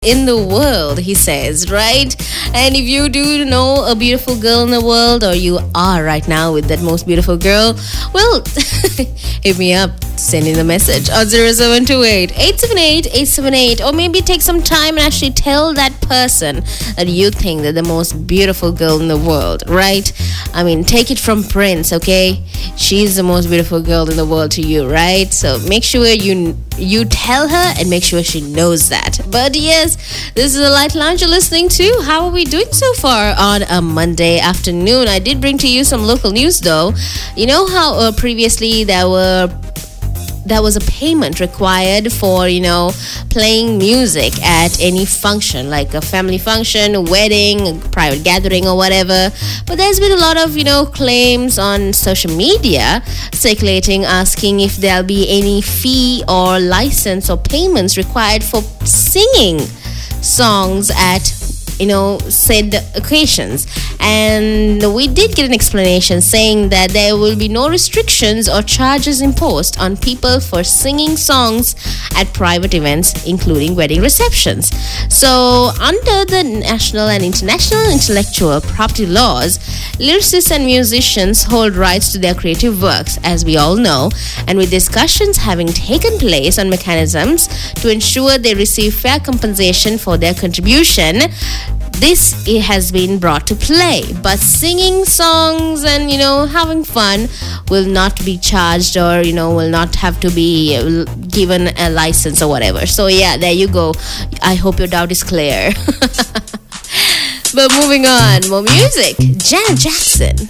in the world, he says, right? And if you do know a beautiful girl in the world, or you are right now with that most beautiful girl, well, hit me up, send in the message on 0728 878 878, or maybe take some time and actually tell that person that you think they're the most beautiful girl in the world, right? I mean, take it from Prince, okay? She's the most beautiful girl in the world to you, right? So make sure you tell her and make sure she knows that. But yes, this is the Light Lounge you're listening to. How are we doing so far on a Monday afternoon? I did bring to you some local news though. You know how previously there was a payment required for, playing music at any function, like a family function, a wedding, a private gathering or whatever. But there's been a lot of, claims on social media circulating asking if there'll be any fee or license or payments required for singing songs at said occasions. And we did get an explanation saying that there will be no restrictions or charges imposed on people for singing songs at private events, including wedding receptions. So under the national and international intellectual property laws, lyricists and musicians hold rights to their creative works, as we all know, and with discussions having taken place on mechanisms to ensure they receive fair compensation for their contribution, this it has been brought to play. But singing songs and having fun will not be charged, or will not have to be given a license or whatever. So yeah, there you go. I hope your doubt is clear. But moving on, more music. Janet Jackson.